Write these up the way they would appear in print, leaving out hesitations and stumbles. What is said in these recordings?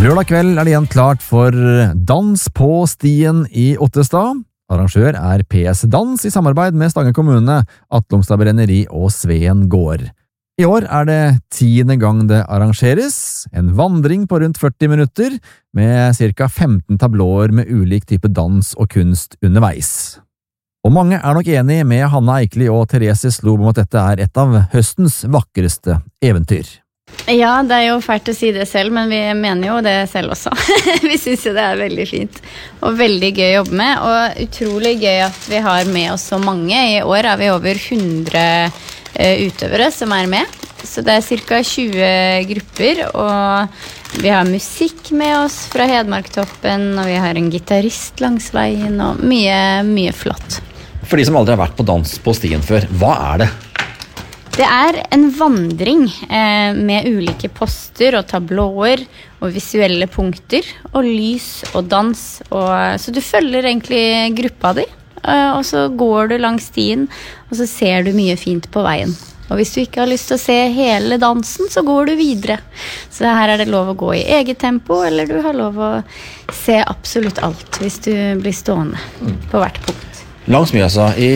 Lørdag kveld det igjen klart for dans på stien i Ottestad. Arrangør PS Dans i samarbeid med Stange kommune, Atlungstad Brenneri og Sveen gård. I år det 10. gang det arrangeres, en vandring på rundt 40 minutter, med ca. 15 tablåer med ulik type dans og kunst underveis. Og mange nok enig med Hanna Eikli og Therese Slob om at dette et av høstens vakreste eventyr. Ja, det jo fælt å si det selv, men vi mener jo det selv også. Vi synes jo det veldig fint, og veldig gøy å jobbe med, og utrolig gøy at vi har med oss så mange. I år vi over 100 utøvere som med, så det ca. 20 grupper, og vi har musikk med oss fra Hedmarktoppen, og vi har en gitarist langs veien, og mye flott. For de som aldri har vært på dans på stien før, hva det? Det en vandring med ulike poster og tablåer og visuelle punkter og lys og dans. Så du følger egentlig gruppa di, og så går du langs stien, og så ser du mye fint på veien. Og hvis du ikke har lyst til å se hele dansen, så går du videre. Så her det lov å gå i eget tempo, eller du har lov å se absolutt alt hvis du blir stående på hvert punkt. Langs Mjøsa i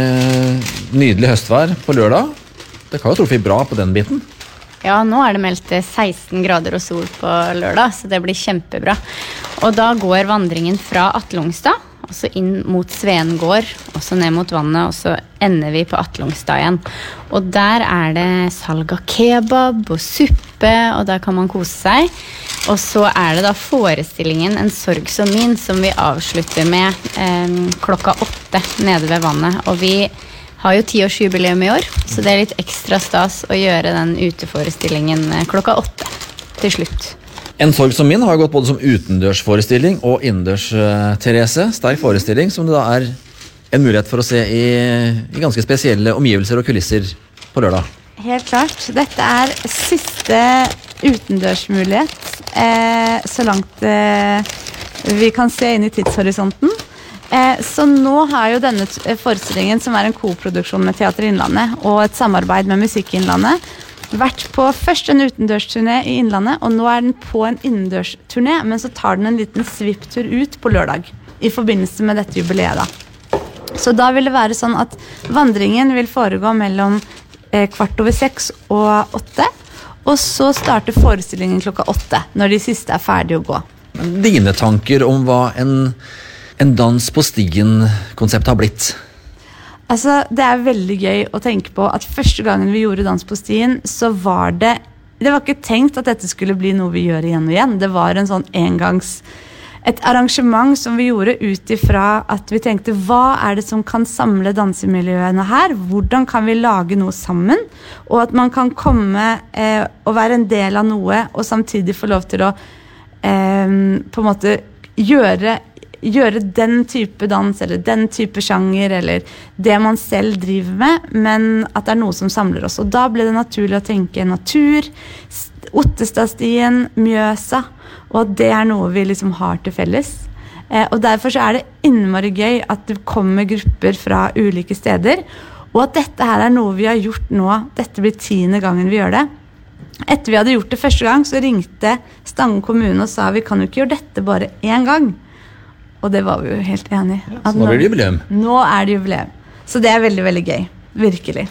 nydelig høstvær på lørdag. Det kan jo trofe bra på den biten. Ja, nå det meldt 16 grader og sol på lørdag, så det blir kjempebra. Og da går vandringen fra Atlungstad, og så inn mot Sveen gård, og så ned mot vannet, og så ender vi på Atlungstad igjen. Og der det salg av kebab og suppe, og der kan man kose seg. Og så det da forestillingen En sorg som min, som vi avslutter med klokka 8 nede ved vannet. Og vi har jo 10-årsjubileum i år, så det litt ekstra stas å gjøre den uteforestillingen klokka 8 til slutt. En sorg som min har gått både som utendørsforestilling og innendørs, Therese. Sterk forestilling som det da en mulighet for å se i ganske spesielle omgivelser og kulisser på lørdag. Helt klart. Dette siste utendørsmulighet, så langt vi kan se inn i tidshorisonten. Så nå har jo denne forestillingen, som en koproduksjon med Teater Innlandet og et samarbeid med Musikk Innlandet, vært på først en utendørsturné i Innlandet, og nå den på en innendørsturné, men så tar den en liten svipptur ut på lørdag i forbindelse med dette jubileet da. Så da vil det være sånn at vandringen vil foregå mellom 6:15 og 8, og så starter forestillingen klokka 8, når de siste ferdige å gå. Dine tanker om hva en dans på stien-konsept har blitt? Altså, det veldig gøy å tenke på at første gangen vi gjorde dans på stien, så var det var ikke tenkt at dette skulle bli noe vi gjør igjen og igjen. Det var en sånn et arrangement som vi gjorde ut ifra at vi tenkte, hva det som kan samle dansemiljøene her? Hvordan kan vi lage noe sammen? Og at man kan komme og være en del av noe, og samtidig få lov til å på en måte gjøre den type dans, eller den type sjanger, eller det man selv driver med, men at det noe som samler oss. Og da ble det naturlig å tenke natur, Ottestadstien, Mjøsa, og at det noe vi liksom har til felles. Og derfor så det innmari gøy at det kommer grupper fra ulike steder, og at dette her noe vi har gjort nå, dette blir 10. gangen vi gjør det. Etter vi hadde gjort det første gang, så ringte Stange kommune og sa, vi kan jo ikke gjøre dette bare en gang. Og det var vi jo helt enige. Så nå blir det jubileum. Nå det jubileum. Så det veldig, veldig gøy. Virkelig.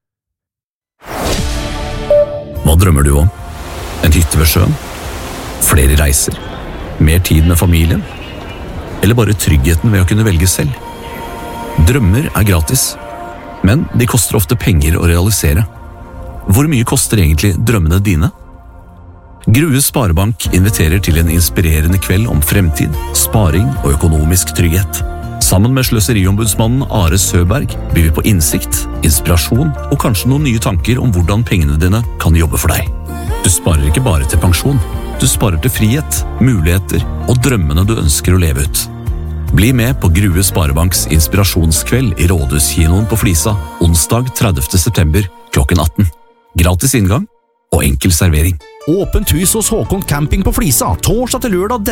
Hva drømmer du om? En hytte ved sjøen? Flere reiser? Mer tid med familien? Eller bare tryggheten ved å kunne velge selv? Drømmer gratis, men de koster ofte penger å realisere. Hvor mye koster egentlig drømmene dine? Grue Sparebank inviterer til en inspirerende kveld om fremtid, sparing og økonomisk trygghet. Sammen med sløseriombudsmannen Are Søberg byr vi på innsikt, inspirasjon og kanskje noen nye tanker om hvordan pengene dine kan jobbe for deg. Du sparer ikke bare til pensjon, du sparer til frihet, muligheter og drømmene du ønsker å leve ut. Bli med på Grue Sparebanks inspirasjonskveld i Rådhuskinoen på Flisa, onsdag 30. september klokken 18. Gratis inngang og enkel servering. Åpent hus hos Håkon Camping på Flisa, torsdag til lørdag